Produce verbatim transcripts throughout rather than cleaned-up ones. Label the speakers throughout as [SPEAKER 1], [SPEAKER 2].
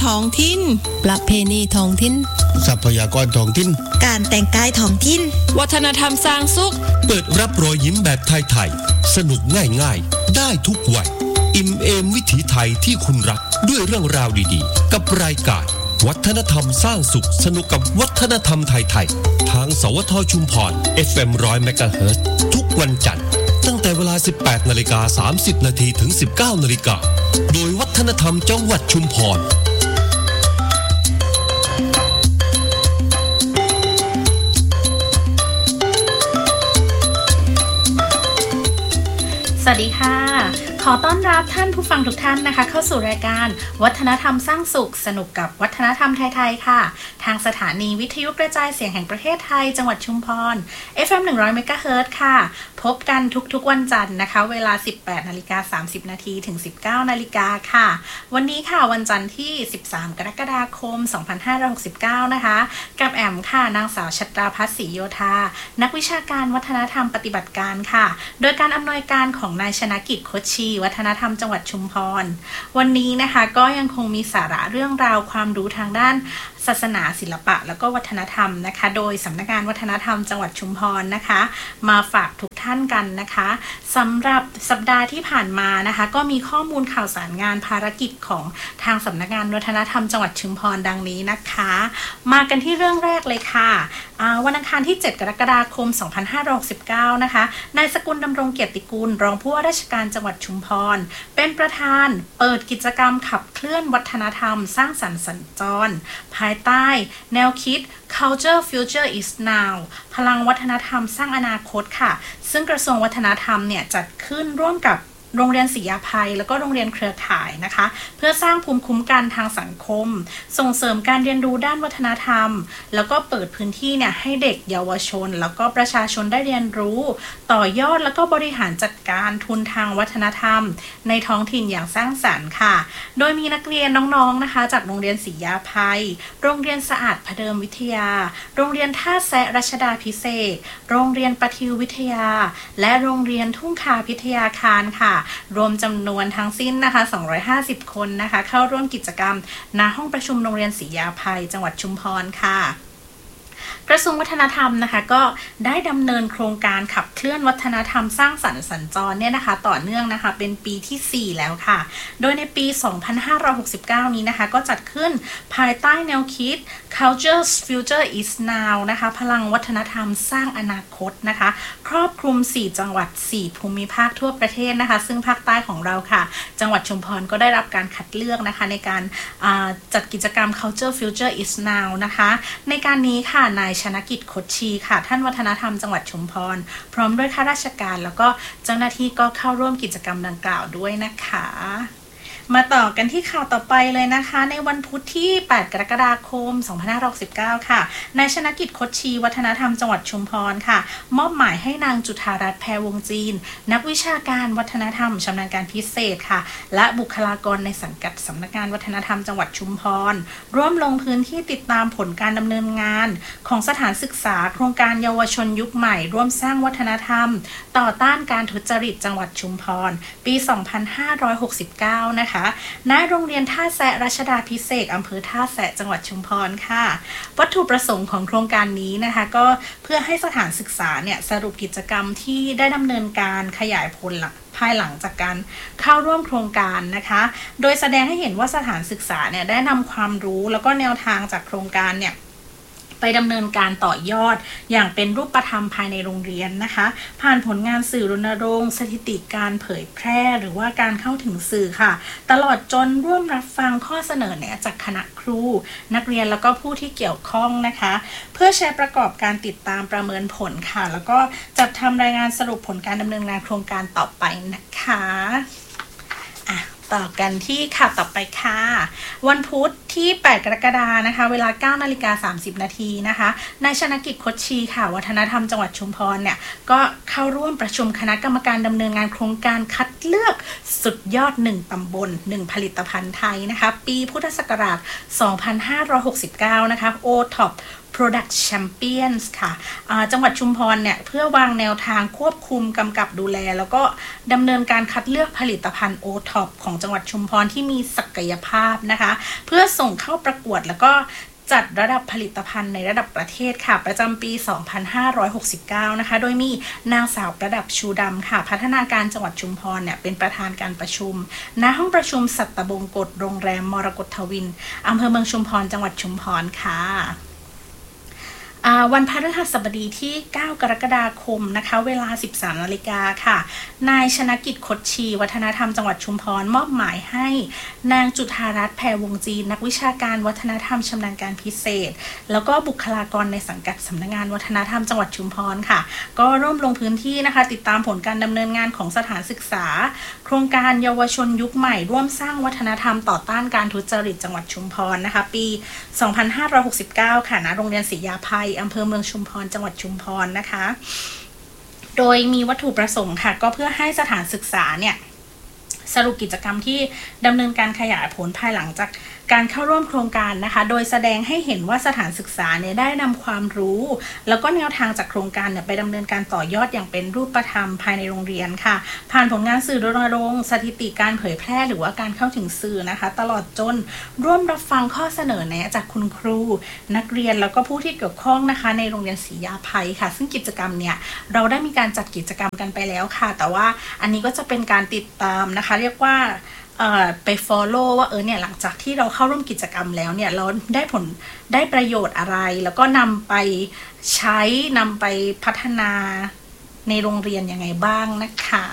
[SPEAKER 1] ท้องถิ่น
[SPEAKER 2] ประเพณีท้องถิ่น
[SPEAKER 3] ทรัพยากรท้องถิ่น
[SPEAKER 4] การแต่งกายท้องถิ่น
[SPEAKER 1] วัฒนธรรมสร้างสุข
[SPEAKER 5] เปิดรับรอยยิ้มแบบไทยๆสนุกง่ายๆได้ทุกวัยอิ่มเอมวิถีไทยที่คุณรักด้วยเรื่องราวดีๆกับรายการวัฒนธรรมสร้างสุขสนุกกับวัฒนธรรมไทยๆทางสวทชุมพร เอฟ เอ็ม หนึ่งร้อย เมกะเฮิรตซ์ทุกวันจันทร์ตั้งแต่เวลา สิบแปดนาฬิกาสามสิบนาทีถึง สิบเก้านาฬิกาโดยวัฒนธรรมจังหวัดชุมพร
[SPEAKER 6] สวัสดีค่ะขอต้อนรับท่านผู้ฟังทุกท่านนะคะเข้าสู่รายการวัฒนธรรมสร้างสุขสนุกกับวัฒนธรรมไทยๆค่ะทางสถานีวิทยุกระจายเสียงแห่งประเทศไทยจังหวัดชุมพร เอฟ เอ็ม หนึ่งร้อย เมกะเฮิรตซ์ค่ะพบกันทุกๆวันจันทร์นะคะเวลา สิบแปดนาฬิกาสามสิบนาทีถึง สิบเก้านาฬิกาค่ะวันนี้ค่ะวันจันทร์ที่สิบสามกรกฎาคมสองพันห้าร้อยหกสิบเก้านะคะกับแอมค่ะนางสาวชัตราภัสศรีโยธานักวิชาการวัฒนธรรมปฏิบัติการค่ะโดยการอำนวยการของนายชนกิจคดชีวัฒนธรรมจังหวัดชุมพรวันนี้นะคะก็ยังคงมีสาระเรื่องราวความรู้ทางด้านศาสนาศิลปะแล้วก็วัฒนธรรมนะคะโดยสำนักงานวัฒนธรรมจังหวัดชุมพรนะคะมาฝากทุกท่านกันนะคะสำหรับสัปดาห์ที่ผ่านมานะคะก็มีข้อมูลข่าวสารงานภารกิจของทางสำนักงานวัฒนธรรมจังหวัดชุมพรดังนี้นะคะมากันที่เรื่องแรกเลยค่ะวันอังคารที่เจ็ดกรกฎาคมสองพันห้าร้อยหกสิบเก้านะคะนายสกุลดำรงเกียรติกุลรองผู้ว่าราชการจังหวัดชุมพรเป็นประธานเปิดกิจกรรมขับเคลื่อนวัฒนธรรมสร้างสรรค์สัญจรภายใต้แนวคิด Culture Future is Now พลังวัฒนธรรมสร้างอนาคตค่ะซึ่งกระทรวงวัฒนธรรมเนี่ยจัดขึ้นร่วมกับโรงเรียนศรียาภัยแล้วก็โรงเรียนเครือข่ายนะคะเพื่อสร้างภูมิคุ้มกันทางสังคมส่งเสริมการเรียนรู้ด้านวัฒนธรรมแล้วก็เปิดพื้นที่เนี่ยให้เด็กเยาวชนแล้วก็ประชาชนได้เรียนรู้ต่อยอดแล้วก็บริหารจัดการทุนทางวัฒนธรรมในท้องถิ่นอย่างสร้างสรรค์ค่ะโดยมีนักเรียนน้องๆนะคะจากโรงเรียนศรียาภัยโรงเรียนสะอาดพเดิมวิทยาโรงเรียนท่าแซะรัชดาภิเษกโรงเรียนปทิววิทยาและโรงเรียนทุ่งคาพิทยาคารค่ะรวมจำนวนทั้งสิ้นนะคะสองร้อยห้าสิบคนนะคะเข้าร่วมกิจกรรมณห้องประชุมโรงเรียนศรียาภัยจังหวัดชุมพรค่ะกระทรวงวัฒนธรรมนะคะก็ได้ดำเนินโครงการขับเคลื่อนวัฒนธรรมสร้างสรรค์สัญจรเนี่ยนะคะต่อเนื่องนะคะเป็นปีที่สี่แล้วค่ะโดยในปีสองพันห้าร้อยหกสิบเก้านี้นะคะก็จัดขึ้นภายใต้แนวคิด Culture Future is Now นะคะพลังวัฒนธรรมสร้างอนาคตนะคะครอบคลุมสี่จังหวัดสี่ภูมิภาคทั่วประเทศนะคะซึ่งภาคใต้ของเราค่ะจังหวัดชุมพรก็ได้รับการคัดเลือกนะคะในการจัดกิจกรรม Culture Future is Now นะคะในการนี้ค่ะนายชนกิจคดชีค่ะท่านวัฒนธรรมจังหวัดชุมพรพร้อมด้วยข้าราชการแล้วก็เจ้าหน้าที่ก็เข้าร่วมกิจกรรมดังกล่าวด้วยนะคะมาต่อกันที่ข่าวต่อไปเลยนะคะในวันพุธที่แปดกรกฎาคมสองพันห้าร้อยหกสิบเก้าค่ะนายชนกิจคดชีวัฒนธรรมจังหวัดชุมพรค่ะมอบหมายให้นางจุฑารัตน์แพรวงจีนนักวิชาการวัฒนธรรมชำนาญการพิเศษค่ะและบุคลากรในสังกัดสำนักงานวัฒนธรรมจังหวัดชุมพรร่วมลงพื้นที่ติดตามผลการดำเนินงานของสถานศึกษาโครงการเยาวชนยุคใหม่ร่วมสร้างวัฒนธรรมต่อต้านการทุจริตจังหวัดชุมพรปีสองพันห้าร้อยหกสิบเก้านะคะณโรงเรียนท่าแซะรัชดาภิเษกอำเภอท่าแซะจังหวัดชุมพรค่ะวัตถุประสงค์ของโครงการนี้นะคะก็เพื่อให้สถานศึกษาเนี่ยสรุปกิจกรรมที่ได้ดำเนินการขยายผลหลักภายหลังจากการเข้าร่วมโครงการนะคะโดยแสดงให้เห็นว่าสถานศึกษาเนี่ยได้นำความรู้แล้วก็แนวทางจากโครงการเนี่ยไปดำเนินการต่อยอดอย่างเป็นรูปธรรมภายในโรงเรียนนะคะผ่านผลงานสื่อรณรงค์สถิติการเผยแพร่หรือว่าการเข้าถึงสื่อค่ะตลอดจนร่วมรับฟังข้อเสนอแนะจากคณะครูนักเรียนแล้วก็ผู้ที่เกี่ยวข้องนะคะเพื่อใช้ประกอบการติดตามประเมินผลค่ะแล้วก็จัดทำรายงานสรุปผลการดำเนินงานโครงการต่อไปนะคะอ่ะต่อกันที่ข่าวต่อไปค่ะวันพุธที่แปดกรกฎาคมนะคะเวลา เก้านาฬิกาสามสิบนาทีนะคะนายชนกิจคดชีค่ะวัฒนธรรมจังหวัดชุมพรเนี่ยก็เข้าร่วมประชุมคณะกรรมการดำเนินงานโครงการคัดเลือกสุดยอดหนึ่งตำบลหนึ่งผลิตภัณฑ์ไทยนะคะปีพุทธศักราชสองพันห้าร้อยหกสิบเก้านะคะ โอ ท็อป Product Champions ค่ะจังหวัดชุมพรเนี่ยเพื่อวางแนวทางควบคุมกำกับดูแลแล้วก็ดำเนินการคัดเลือกผลิตภัณฑ์ โอ ท็อป ของจังหวัดชุมพรที่มีศักยภาพนะคะเพื่อส่งเข้าประกวดแล้วก็จัดระดับผลิตภัณฑ์ในระดับประเทศค่ะประจำปี สองพันห้าร้อยหกสิบเก้า นะคะโดยมีนางสาวประดับชูดำค่ะพัฒนาการจังหวัดชุมพรเนี่ยเป็นประธานการประชุมณห้องประชุมสัตบงกตโรงแรมมรกตทวินอำเภอเมืองชุมพรจังหวัดชุมพรค่ะวันพฤหัสบดีที่เก้ากรกฎาคมนะคะเวลา สิบสามนาฬิกาค่ะนายชนกิจคดชีวัฒนธรรมจังหวัดชุมพรมอบหมายให้นางจุฑารัตน์แพรวงจีนนักวิชาการวัฒนธรรมชำนาญการพิเศษแล้วก็บุคลากรในสังกัดสำนักงานวัฒนธรรมจังหวัดชุมพรค่ะก็ร่วมลงพื้นที่นะคะติดตามผลการดำเนินงานของสถานศึกษาโครงการเยาวชนยุคใหม่ร่วมสร้างวัฒนธรรมต่อต้านการทุจริตจังหวัดชุมพรนะคะปี สองพันห้าร้อยหกสิบเก้า ค่ะณโรงเรียนศรียาภัยอำเภอเมืองชุมพรจังหวัดชุมพรนะคะโดยมีวัตถุประสงค์ค่ะก็เพื่อให้สถานศึกษาเนี่ยสรุปกิจกรรมที่ดำเนินการขยายผลภายหลังจากการเข้าร่วมโครงการนะคะโดยแสดงให้เห็นว่าสถานศึกษาเนี่ยได้นำความรู้แล้วก็แนวทางจากโครงการเนี่ยไปดำเนินการต่อยอดอย่างเป็นรูปธรรมภายในโรงเรียนค่ะผ่านผลงานสื่อรณรงค์สถิติการเผยแพร่หรือว่าการเข้าถึงสื่อนะคะตลอดจนร่วมรับฟังข้อเสนอแนะจากคุณครูนักเรียนแล้วก็ผู้ที่เกี่ยวข้องนะคะในโรงเรียนศรียาภัยค่ะซึ่งกิจกรรมเนี่ยเราได้มีการจัดกิจกรรมกันไปแล้วค่ะแต่ว่าอันนี้ก็จะเป็นการติดตามนะคะเรียกว่าไป follow ว่าเออเนี่ยหลังจากที่เราเข้าร่วมกิจกรรมแล้วเนี่ยเราได้ผลได้ประโยชน์อะไรแล้วก็นำไปใช้นำไปพัฒนาในโรงเรียนยังไงบ้างนะคะ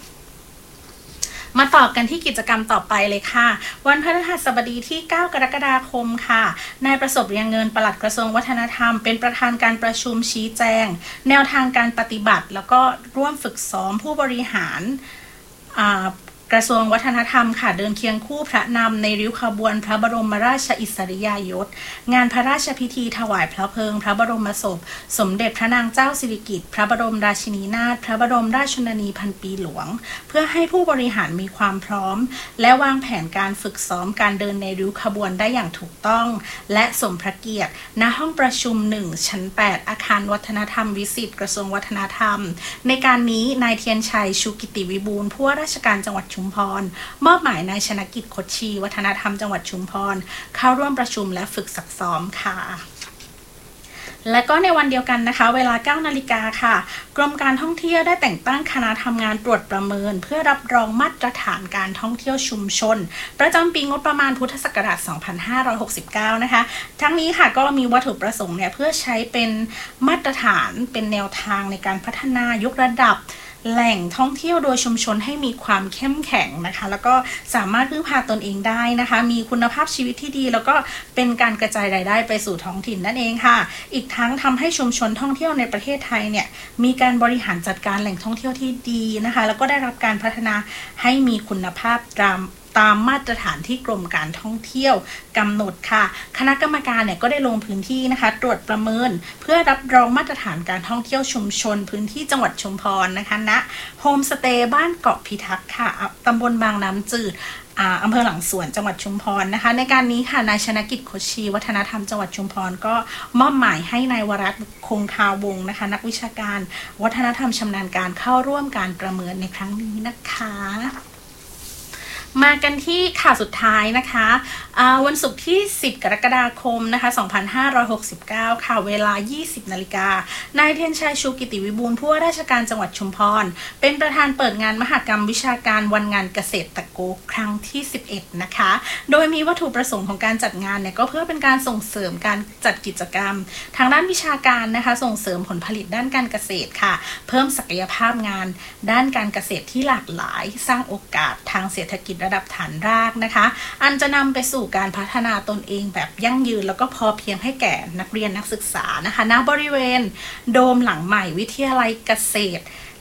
[SPEAKER 6] มาต่อกันที่กิจกรรมต่อไปเลยค่ะวันพฤหัสบดีที่เก้ากรกฎาคมค่ะนายประสบเรียงเงินปลัดกระทรวงวัฒนธรรมเป็นประธานการประชุมชี้แจงแนวทางการปฏิบัติแล้วก็ร่วมฝึกซ้อมผู้บริหารกระทรวงวัฒนธรรมค่ะเดินเคียงคู่พระนำในริ้วขบวนพระบรมราชอิสริยาภรณ์งานพระราชพิธีถวายพระเพลิงพระบรมศพสมเด็จพระนางเจ้าสิริกิติ์พระบรมราชินีนาถพระบรมราชชนนีพันปีหลวงเพื่อให้ผู้บริหารมีความพร้อมและวางแผนการฝึกซ้อมการเดินในริ้วขบวนได้อย่างถูกต้องและสมพระเกียรติณห้องประชุมหนึ่งชั้นแปดอาคารวัฒนธรรมวิสิตกระทรวงวัฒนธรรมในการนี้นายเทียนชัยชูกิติวิบูลย์ผู้ว่าราชการจังหวัดชุมพรมอบหมายนายชนกิจคดชีวัฒนธรรมจังหวัดชุมพรเข้าร่วมประชุมและฝึกซักซ้อมค่ะและก็ในวันเดียวกันนะคะเวลา เก้านาฬิกาค่ะกรมการท่องเที่ยวได้แต่งตั้งคณะทำงานตรวจประเมินเพื่อรับรองมาตรฐานการท่องเที่ยวชุมชนประจำปีงบประมาณพุทธศักราช สองพันห้าร้อยหกสิบเก้า นะคะทั้งนี้ค่ะก็มีวัตถุประสงค์เนี่ยเพื่อใช้เป็นมาตรฐานเป็นแนวทางในการพัฒนายกระดับแหล่งท่องเที่ยวโดยชุมชนให้มีความเข้มแข็งนะคะแล้วก็สามารถพึ่งพาตนเองได้นะคะมีคุณภาพชีวิตที่ดีแล้วก็เป็นการกระจายรายได้ไปสู่ท้องถิ่นนั่นเองค่ะอีกทั้งทำให้ชุมชนท่องเที่ยวในประเทศไทยเนี่ยมีการบริหารจัดการแหล่งท่องเที่ยวที่ดีนะคะแล้วก็ได้รับการพัฒนาให้มีคุณภาพตามตามมาตรฐานที่กรมการท่องเที่ยวกำหนดค่ะคณะกรรมการเนี่ยก็ได้ลงพื้นที่นะคะตรวจประเมินเพื่อรับรองมาตรฐานการท่องเที่ยวชุมชนพื้นที่จังหวัดชุมพรนะคะณโฮมสเตย์บ้านเกาะพิทักษ์ค่ะตำบลบางน้ำจืดอำเภอหลังสวนจังหวัดชุมพรนะคะในการนี้ค่ะนายชนกิจคดชีวัฒนธรรมจังหวัดชุมพรก็มอบหมายให้นายวรัตน์คงคาวงศ์นะคะนักวิชาการวัฒนธรรมชำนาญการเข้าร่วมการประเมินในครั้งนี้นะคะมากันที่ข่าวสุดท้ายนะคะวันศุกร์ที่สิบกรกฎาคมนะคะสองพันห้าร้อยหกสิบเก้าค่ะเวลา ยี่สิบนาฬิกานายเทียนชัยชูกิติวิบูลย์ผู้ว่าราชการจังหวัดชุมพรเป็นประธานเปิดงานมหกรรมวิชาการวันงานเกษตรตะโกครั้งที่สิบเอ็ดนะคะโดยมีวัตถุประสงค์ของการจัดงานเนี่ยก็เพื่อเป็นการส่งเสริมการจัดกิจกรรมทางด้านวิชาการนะคะส่งเสริมผลผลิตด้านการเกษตรค่ะเพิ่มศักยภาพงานด้านการเกษตรที่หลากหลายสร้างโอกาสทางเศรษฐกิจระดับฐานรากนะคะอันจะนำไปสู่การพัฒนาตนเองแบบยั่งยืนแล้วก็พอเพียงให้แก่นักเรียนนักศึกษานะคะณบริเวณโดมหลังใหม่วิทยาลัยเกษตร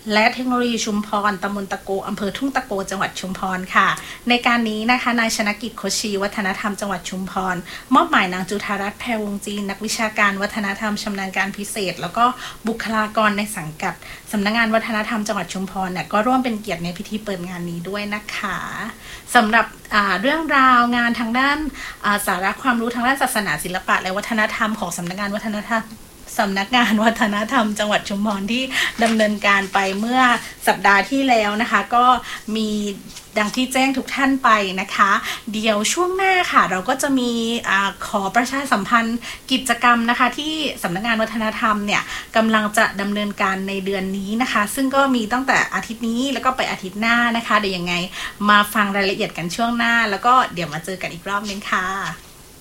[SPEAKER 6] และเทคโนโลยีชุมพรตำบลตะโกอำเภอทุ่งตะโกจังหวัดชุมพรค่ะในการนี้นะคะนายชนกิจโคชีวัฒนธรรมจังหวัดชุมพรมอบหมายนางจุฑารัตน์แพรวงจีนนักวิชาการวัฒนธรรมชำนาญการพิเศษแล้วก็บุคลากรในสังกัดสำนักงานวัฒนธรรมจังหวัดชุมพรเนี่ยก็ร่วมเป็นเกียรติในพิธีเปิดงานนี้ด้วยนะคะสำหรับเรื่องราวงานทางด้านสาระความรู้ทางด้านศาสนาศิลปะและวัฒนธรรมของสำนักงานวัฒนธรรมสำนักงานวัฒนธรรมจังหวัดชุมพรที่ดำเนินการไปเมื่อสัปดาห์ที่แล้วนะคะก็มีดังที่แจ้งทุกท่านไปนะคะเดี๋ยวช่วงหน้าค่ะเราก็จะมีอ่าขอประชาสัมพันธ์กิจกรรมนะคะที่สำนักงานวัฒนธรรมเนี่ยกำลังจะดำเนินการในเดือนนี้นะคะซึ่งก็มีตั้งแต่อาทิตย์นี้แล้วก็ไปอาทิตย์หน้านะคะเดี๋ยวยังไงมาฟังรายละเอียดกันช่วงหน้าแล้วก็เดี๋ยวมาเจอกันอีกรอบนึงค่ะ